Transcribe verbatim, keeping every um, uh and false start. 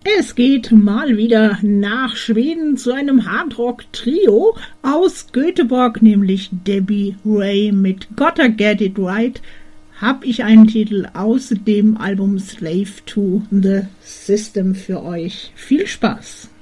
Es geht mal wieder nach Schweden zu einem Hardrock-Trio aus Göteborg, nämlich Debbie Ray mit Gotta Get It Right. Hab ich einen Titel aus dem Album Slave to the System für euch. Viel Spaß!